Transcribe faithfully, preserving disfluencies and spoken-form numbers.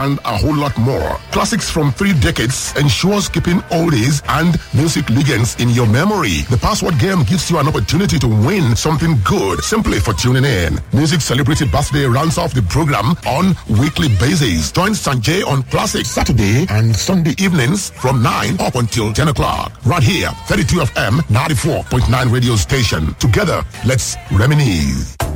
and a whole lot more. Classics from three decades ensures keeping oldies and music legends in your memory. The password game gives you an opportunity to win something good simply for tuning in. Music Celebrity Birthday rounds off the program on weekly basis. Join Sanjay on Classic Saturday and Sunday evenings from nine up until ten o'clock. Right here, thirty-two F M ninety-four point nine radio station. Together, let's reminisce.